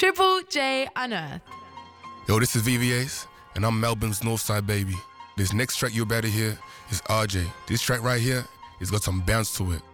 Triple J Unearthed. Yo, this is VVS, and I'm Melbourne's Northside baby. This next track you're about to hear is RJ. This track right here has got some bounce to it.